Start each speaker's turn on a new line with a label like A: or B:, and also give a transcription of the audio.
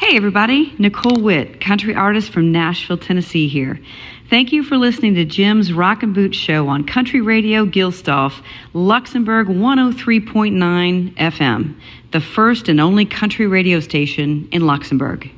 A: Hey everybody, Nicole Witt, country artist from Nashville, Tennessee here. Thank you for listening to Jim's Rock and Boot Show on Country Radio Gilstolf, Luxembourg 103.9 FM, the first and only country radio station in Luxembourg.